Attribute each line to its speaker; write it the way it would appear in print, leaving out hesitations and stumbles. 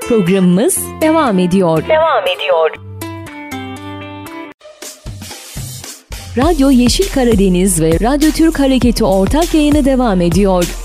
Speaker 1: Programımız devam ediyor. Radyo Yeşil Karadeniz ve Radyo Türk Hareketi ortak yayını devam ediyor.